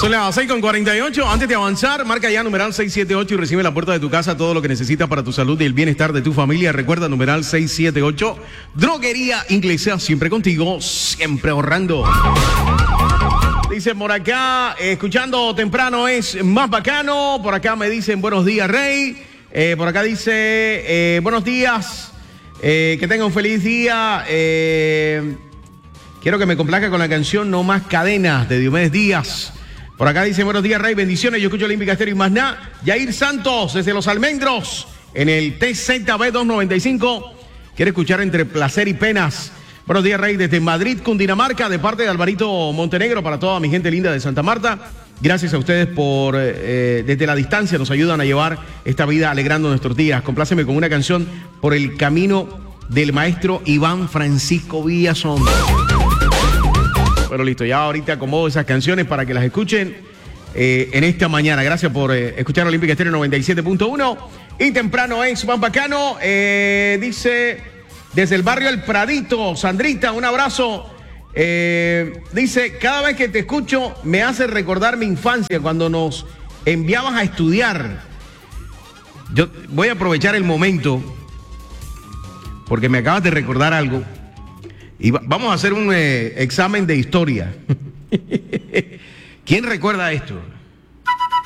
Son las 6:48. Antes de avanzar, marca ya numeral 678 y recibe en la puerta de tu casa todo lo que necesitas para tu salud y el bienestar de tu familia. Recuerda, numeral 678. Droguería Inglesa, siempre contigo, siempre ahorrando. Dicen por acá, escuchando temprano es más bacano. Por acá me dicen buenos días, Rey. Por acá dice buenos días. Que tenga un feliz día. Quiero que me complazca con la canción No Más Cadenas de Diomedes Díaz. Por acá dice buenos días, Rey, bendiciones. Yo escucho Olímpica Estéreo y más nada. Yair Santos desde Los Almendros en el TZB 295. Quiere escuchar Entre Placer y Penas. Buenos días, Rey, desde Madrid, Cundinamarca, de parte de Alvarito Montenegro, para toda mi gente linda de Santa Marta. Gracias a ustedes por, desde la distancia, nos ayudan a llevar esta vida alegrando nuestros días. Compláceme con una canción Por el Camino del maestro Iván Francisco Villazón. Bueno, listo, ya ahorita acomodo esas canciones para que las escuchen en esta mañana. Gracias por escuchar Olímpica Estéreo 97.1. Y temprano es más bacano, dice... Desde el barrio El Pradito, Sandrita, un abrazo. Dice, cada vez que te escucho me hace recordar mi infancia cuando nos enviabas a estudiar. Yo voy a aprovechar el momento porque me acabas de recordar algo y vamos a hacer un examen de historia. ¿Quién recuerda esto?